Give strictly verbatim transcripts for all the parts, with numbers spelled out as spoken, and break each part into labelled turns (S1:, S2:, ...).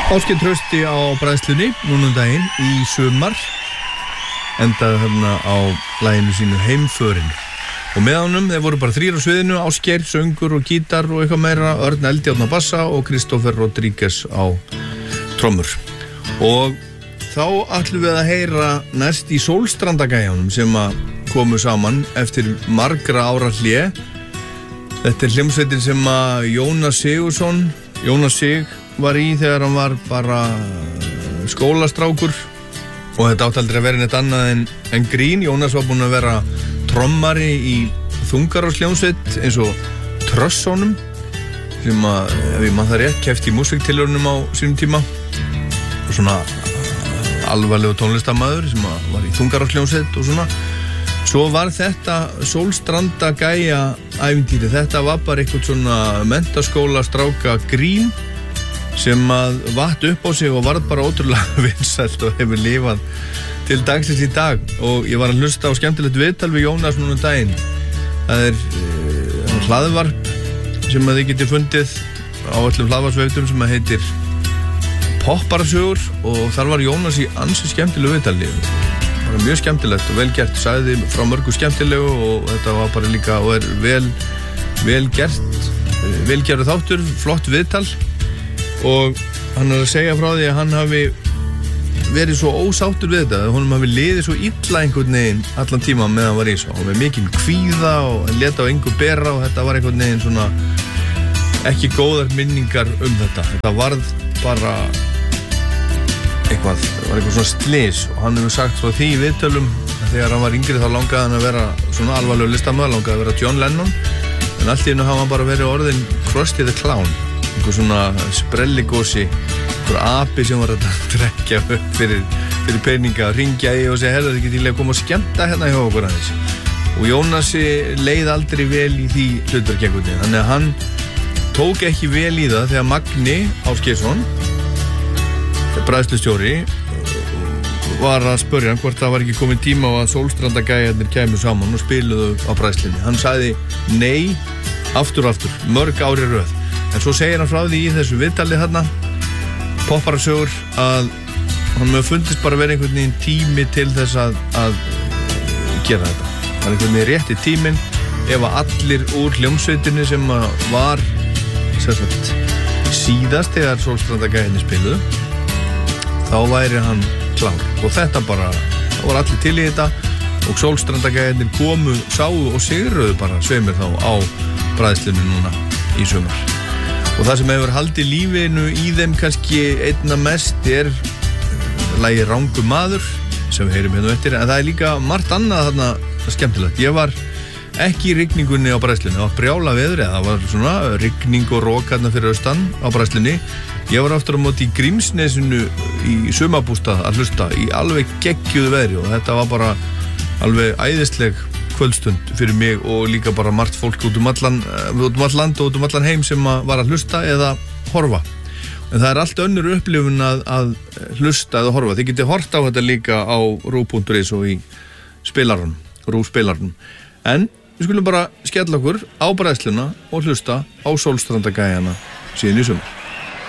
S1: Ásgeir Trausti á bræðslunni núna um daginn í sumar endaði þarna á laginu sínu Heimförin og með honum, þeir voru bara þrír á sviðinu, Ásgeir, söngur og gítar og eitthvað meira, Örn Eldjárn á bassa og Kristófer Rodríguez á trommur og þá ætlum við að heyra næst í Sólstrandagæjanum sem að komu saman eftir margra ára hlé. Þetta er hljómsveitin sem að Jónas Sigurðsson Jónas Sig var í þegar hann var bara skólastrákur og þetta átti aldrei að vera neitt annað en, en grín. Jónas var búinn að vera trommari í þungarársljómsveit eins og Trössónum sem að, ef ég man það rétt, keppti í músíktilraunum á sínum tíma og svona alvarlegu tónlistarmaður sem að var í þungarársljómsveit og svona. Svo var þetta Sólstrandagæja ævintýri, þetta var bara eitthvað svona menntaskóla stráka grín sem að vatt upp á sig og varð bara ótrúlega vinsælt og hefur lifað til dagsins í dag. Og ég var að hlusta á skemmtilegt viðtal við Jónas núna um daginn. Það er uh, hlaðvarp sem að þið getið fundið á öllum hlaðvarpsveitum sem að heitir Popparasögur og þar var Jónas í ansi skemmtilegu viðtali. Það var mjög skemmtilegt og vel gert, sagði frá mörgu skemmtilegu og þetta var bara líka og er vel, vel gert, vel gerðu þáttur, flott viðtal. Og hann er að segja frá því að hann hafi verið svo ósáttur við þetta, að honum hafi liðið svo illa einhvern veginn allan tíma meðan hann var í svo og með mikinn kvíða og hann lét á engu bera og þetta var einhvern veginn svona ekki góðar minningar um þetta. Þetta varð bara eitthvað, það var eitthvað svona slys og hann hefur sagt frá því í viðtölum að þegar hann var yngri þá langaði hann að vera svona alvarlegur listamaður, langaði að vera John Lennon en allt í einu hafa hann bara verið orðin Krusty the Clown, einhver svona sprelligósi, einhver api sem var að drekja upp fyrir, fyrir peninga, ringja í og segja herra þið getið að koma og skemmta hérna hjá okkur aðeins og Jónasi leið aldrei vel í því hlutverkjækuti þannig að hann tók ekki vel í það þegar Magni Ásgeirsson bræðslustjóri var að spurja hann hvort það var ekki komið tíma á að Sólstrandagæjarnir kæmu saman og spiluðu á bræðslunni. Hann sagði nei aftur og aftur, mörg ári röð en svo segir hann frá því í þessu viðtali þarna Popparasögur að hann með fundist bara verið einhvern veginn tími til þess að, að gera þetta. Það var einhvern veginn rétti tíminn ef að allir úr hljómsveitinni sem var sagt, síðast þegar Sólstrandagæjarnir spiluðu þá væri hann klár og þetta bara, þá var allir til í þetta og Sólstrandagæjarnir komu, sáu og sigruðu bara sveimir þá á bræðslunni núna í sumar og það sem hefur haldið lífinu í þeim kannski einna mest er lagið Rangur maður sem við heyrum hérna eftir en það er líka margt annað þarna skemmtilegt. Ég var ekki í rigningunni á bræðslunni, það var brjála veður eða það var svona rigning og rok hérna fyrir austan á bræðslunni. Ég var aftur á móti í Grímsnesinu í sumarbústað að hlusta í alveg geggjuðu veðri og þetta var bara alveg æðisleg kvöldstund fyrir mig og líka bara margt fólk út um allan, út um allan land og út um allan heim sem var að hlusta eða horfa. En það er allt önnur upplifun að, að hlusta eða horfa. Þið getið hort á þetta líka á rú punktur is og í spilarunum, rú spilarunum. En við skulum bara skella okkur á bræðsluna og hlusta á Sólstrandagæjana síðan í sumar.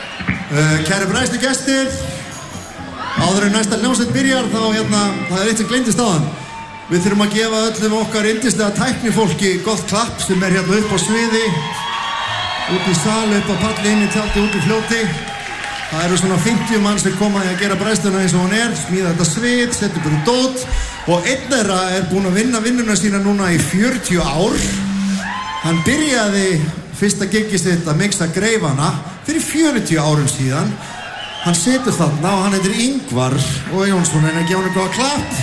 S2: Uh, kæri bræðslu gestir, áður en næsta hljómsveit byrjar þá hérna, það er eitt sem gleymdist áðan. Við þurfum að gefa öllum okkar yndislega tæknifólki gott klapp sem er hérna upp á sviði, út í sal, upp á palli, inn í tjaldi, út í fljóti. Það eru svona fimmtíu mann sem koma að gera bræðsluna eins og hún er, smíða þetta svið, setja upp um dót og einn þeirra er búinn að vinna vinnuna sína núna í fjörutíu ár. Hann byrjaði fyrsta gigið sitt að mixa greifana fyrir fjörutíu árum síðan. Hann situr þarna og hann heitir Ingvar og Jónsson en að gefa hann eitthvað klapp.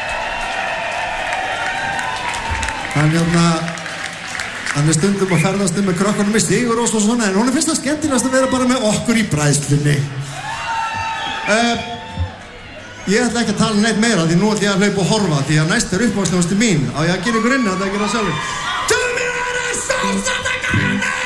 S2: Hann hérna, hann er stundum að ferðast um með krökkunum í Sigur og svona en hún er fyrst að skemmtilegast að vera bara með okkur í bræðslunni. Uh, ég ætla ekki að tala neitt meira því nú ætla ég að hlaupa og horfa því að næst er uppáhaldshljómsveitin mín. Á ég að gera ykkur inn að það gera sjálfur. Tell me what I saw, Sólstrandagæjarnir!